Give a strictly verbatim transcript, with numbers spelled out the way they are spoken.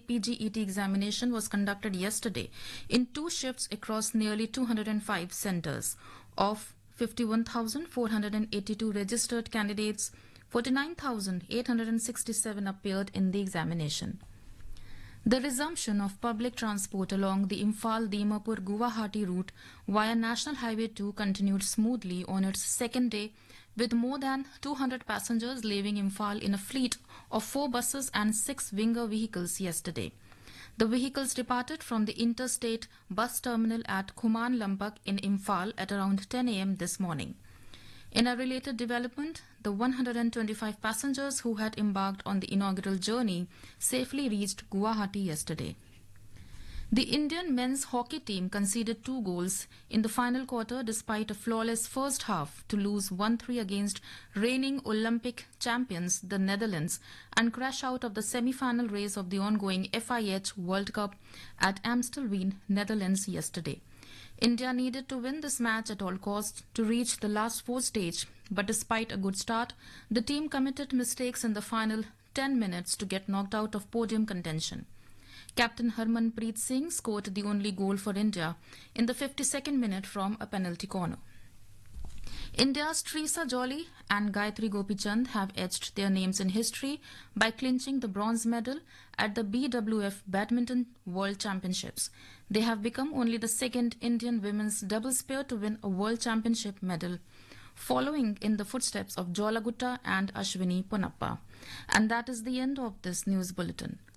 P G E T examination was conducted yesterday in two shifts across nearly two hundred five centres. Of fifty-one thousand four hundred eighty-two registered candidates, forty-nine thousand eight hundred sixty-seven appeared in the examination. The resumption of public transport along the Imphal-Dimapur-Guwahati route via National Highway two continued smoothly on its second day, with more than two hundred passengers leaving Imphal in a fleet of four buses and six Winger vehicles yesterday. The vehicles departed from the interstate bus terminal at Khuman Lampak in Imphal at around ten a m this morning. In a related development, the one hundred twenty-five passengers who had embarked on the inaugural journey safely reached Guwahati yesterday. The Indian men's hockey team conceded two goals in the final quarter despite a flawless first half to lose one three against reigning Olympic champions, the Netherlands, and crash out of the semi-final race of the ongoing F I H World Cup at Amstelveen, Netherlands yesterday. India needed to win this match at all costs to reach the last four stage, but despite a good start, the team committed mistakes in the final ten minutes to get knocked out of podium contention. Captain Harmanpreet Singh scored the only goal for India in the fifty-second minute from a penalty corner. India's Teresa Jolly and Gayatri Gopichand have etched their names in history by clinching the bronze medal at the B W F Badminton World Championships. They have become only the second Indian women's doubles pair to win a World Championship medal, following in the footsteps of Jola Gutta and Ashwini Ponappa. And that is the end of this news bulletin.